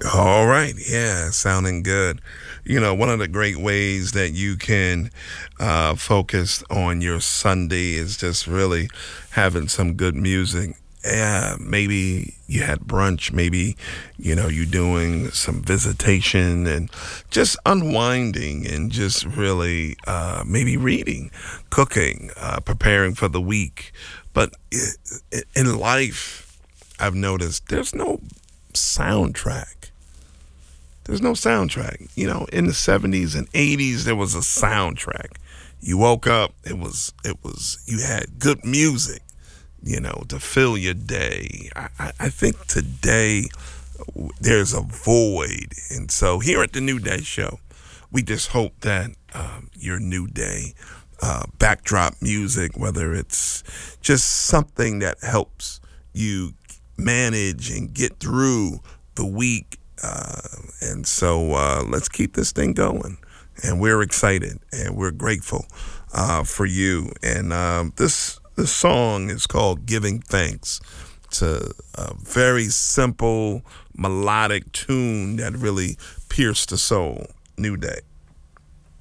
All right, yeah, sounding good. You know, one of the great ways that you can focus on your Sunday is just really having some good music. Yeah, maybe you had brunch, maybe, you doing some visitation and just unwinding and just really maybe reading, cooking, preparing for the week. But in life, I've noticed there's no soundtrack. There's no soundtrack. In the 70s and 80s there was a soundtrack. You woke up, it was you had good music, to fill your day. I think today there's a void. And so here at the New Day Show, we just hope that your new day backdrop music, whether it's just something that helps you manage and get through the week. And so let's keep this thing going. And we're excited and we're grateful for you. And this song is called Giving Thanks. It's a very simple melodic tune that really pierced the soul. New Day.